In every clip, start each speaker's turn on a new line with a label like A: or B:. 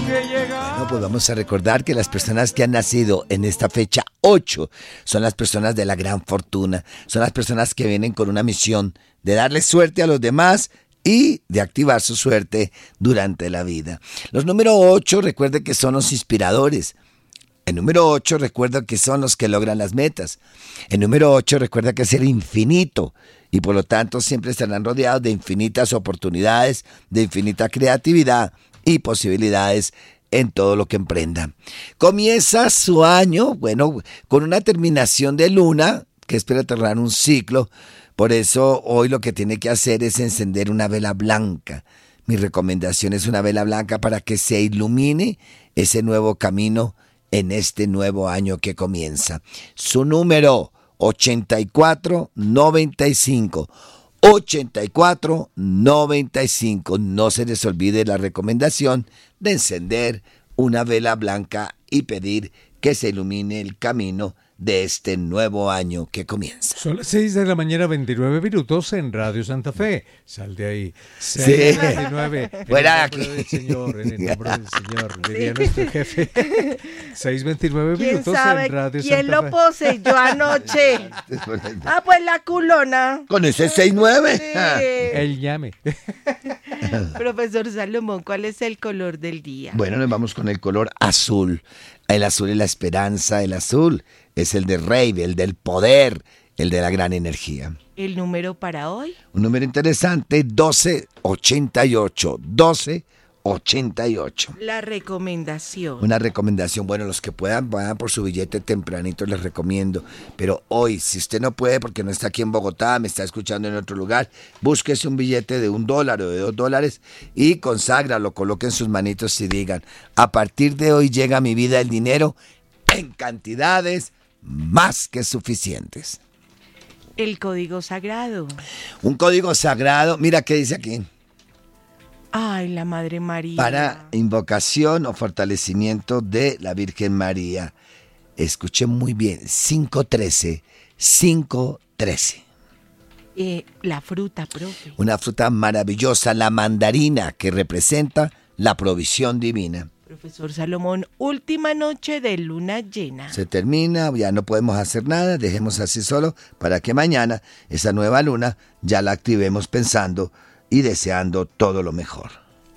A: que llega.
B: Bueno, pues vamos a recordar que las personas que han nacido en esta fecha 8 son las personas de la gran fortuna. Son las personas que vienen con una misión de darle suerte a los demás y de activar su suerte durante la vida. Los número 8, recuerde que son los inspiradores. El número 8 recuerda que son los que logran las metas. El número 8 recuerda que es el infinito y por lo tanto siempre estarán rodeados de infinitas oportunidades, de infinita creatividad y posibilidades en todo lo que emprenda. Comienza su año, bueno, con una terminación de luna que espera cerrar un ciclo. Por eso hoy lo que tiene que hacer es encender una vela blanca. Mi recomendación es una vela blanca para que se ilumine ese nuevo camino en este nuevo año que comienza. Su número 8495. 8495. No se les olvide la recomendación de encender una vela blanca y pedir que se ilumine el camino de este nuevo año que comienza.
A: Son las 6 de la mañana, 29 minutos en Radio Santa Fe. Sal de ahí. 6:29.
B: Sí. Fuera
A: en el nombre del Señor, en el nombre del Señor, diría nuestro jefe. 6:29
C: ¿Quién
A: minutos
C: sabe
A: en Radio
C: quién
A: Santa
C: lo
A: Fe.
C: poseyó anoche? Ah, pues la culona.
B: Con ese 69.
C: Sí.
A: El llame.
C: Profesor Salomón, ¿cuál es el color del día?
B: Bueno, nos vamos con el color azul. El azul es la esperanza, el azul es el de rey, el del poder, el de la gran energía.
C: ¿El número para hoy?
B: Un número interesante, 1288. 1288.
C: La recomendación.
B: Una recomendación, bueno, los que puedan, vayan por su billete tempranito, les recomiendo. Pero hoy, si usted no puede porque no está aquí en Bogotá, me está escuchando en otro lugar, búsquese un billete de $1 o de $2 y conságralo, coloque en sus manitos y digan, a partir de hoy llega a mi vida el dinero en cantidades más que suficientes.
C: El código sagrado.
B: Un código sagrado, mira qué dice aquí.
C: Ay, la Madre María.
B: Para invocación o fortalecimiento de la Virgen María. Escuché muy bien, 513, 513.
C: La fruta, profe.
B: Una fruta maravillosa, la mandarina, que representa la provisión divina.
C: Profesor Salomón, última noche de luna llena.
B: Se termina, ya no podemos hacer nada, dejemos así solo para que mañana esa nueva luna ya la activemos pensando y deseando todo lo mejor.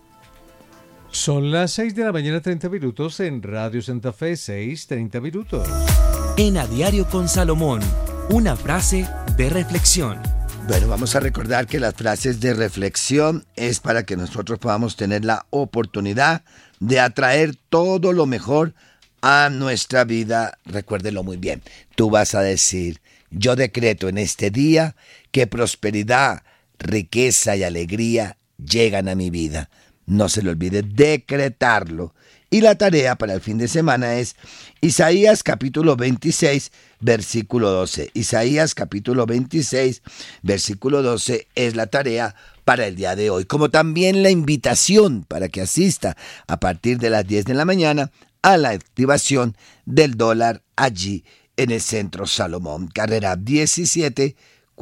A: Son las 6 de la mañana, 30 minutos en Radio Santa Fe, 6:30 minutos.
D: En A Diario con Salomón, una frase de reflexión.
B: Bueno, vamos a recordar que las frases de reflexión es para que nosotros podamos tener la oportunidad de atraer todo lo mejor a nuestra vida. Recuérdelo muy bien. Tú vas a decir, yo decreto en este día que prosperidad, riqueza y alegría llegan a mi vida. No se le olvide decretarlo. Y la tarea para el fin de semana es Isaías capítulo 26, versículo 12. Isaías capítulo 26, versículo 12 es la tarea para el día de hoy. Como también la invitación para que asista a partir de las 10 de la mañana a la activación del dólar allí en el Centro Salomón. Carrera 17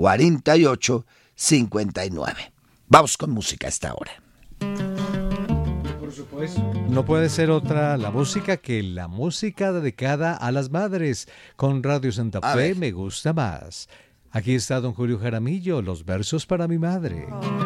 B: 48 59. Vamos con música a esta hora.
A: Por supuesto. No puede ser otra la música que la música dedicada a las madres. Con Radio Santa Fe me gusta más. Aquí está don Julio Jaramillo, los versos para mi madre.